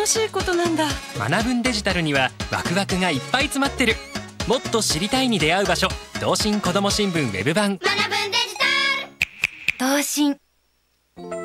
しいことなんだ。 学ぶんデジタルにはワクワクがいっぱい詰まってる。もっと知りたいに出会う場所、同心こども新聞ウェブ版。 学ぶんデジタル。同心。